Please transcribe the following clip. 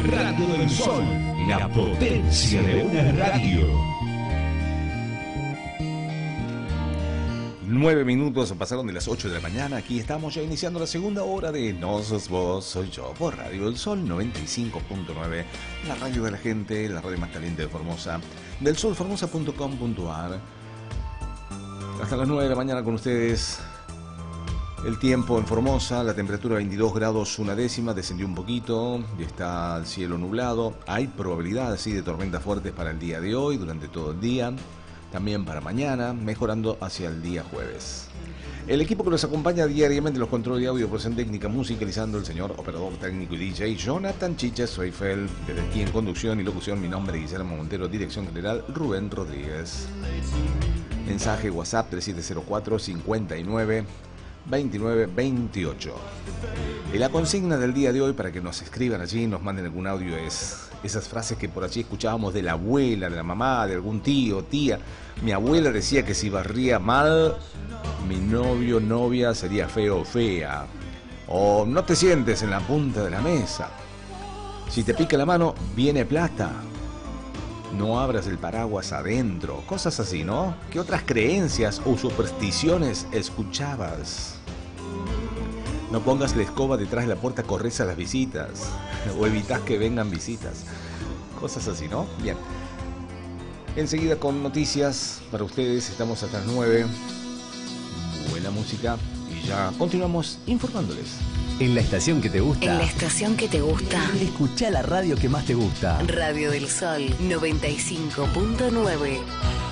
Radio del Sol, la potencia de una radio. 9 minutos pasaron de las 8 de la mañana. Aquí estamos ya iniciando la segunda hora de No Sos Vos, Soy Yo, por Radio del Sol 95.9, la radio de la gente, la radio más caliente de Formosa, del solformosa.com.ar. Hasta las 9 de la mañana con ustedes. El tiempo en Formosa, la temperatura 22 grados una décima, descendió un poquito, está el cielo nublado. Hay probabilidad así de tormentas fuertes para el día de hoy, durante todo el día. También para mañana, mejorando hacia el día jueves. El equipo que nos acompaña diariamente en los controles de audio, producción técnica, musicalizando, el señor operador técnico y DJ Jonathan Chicha Soifel. Desde aquí en conducción y locución, mi nombre es Guillermo Montero, dirección general Rubén Rodríguez. Mensaje WhatsApp 3704 59 29 28. Y la consigna del día de hoy, para que nos escriban allí, nos manden algún audio, es esas frases que por allí escuchábamos de la abuela, de la mamá, de algún tío, tía. Mi abuela decía que si barría mal, mi novio, novia sería feo o fea. O no te sientes en la punta de la mesa. Si te pica la mano, viene plata. No abras el paraguas adentro. Cosas así, ¿no? ¿Qué otras creencias o supersticiones escuchabas? No pongas la escoba detrás de la puerta, corres a las visitas. O evitas que vengan visitas. Cosas así, ¿no? Bien. Enseguida con noticias para ustedes. Estamos hasta las 9. Buena música. Y ya continuamos informándoles. En la estación que te gusta. En la estación que te gusta. Escuchá la radio que más te gusta. Radio del Sol 95.9.